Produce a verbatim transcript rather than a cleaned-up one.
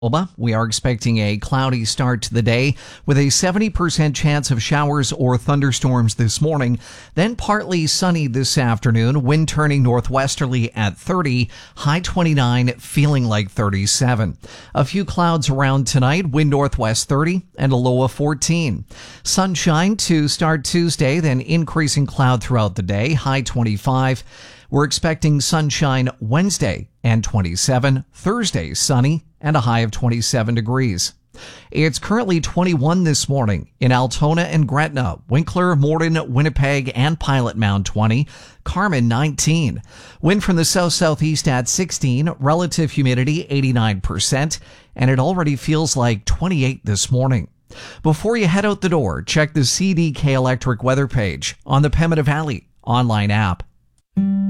We are expecting a cloudy start to the day with a seventy percent chance of showers or thunderstorms this morning, then partly sunny this afternoon, wind turning northwesterly at thirty, high twenty-nine, feeling like thirty-seven. A few clouds around tonight, wind northwest thirty and a low of fourteen. Sunshine to start Tuesday, then increasing cloud throughout the day, high twenty-five. We're expecting sunshine Wednesday and twenty-seven, Thursday sunny and a high of twenty-seven degrees. It's currently twenty-one this morning in Altona and Gretna, Winkler, Morden, Winnipeg, and Pilot Mound twenty, Carmen nineteen. Wind from the south-southeast at sixteen, relative humidity eighty-nine percent, and it already feels like twenty-eight this morning. Before you head out the door, check the C D K Electric weather page on the Pembina Valley online app.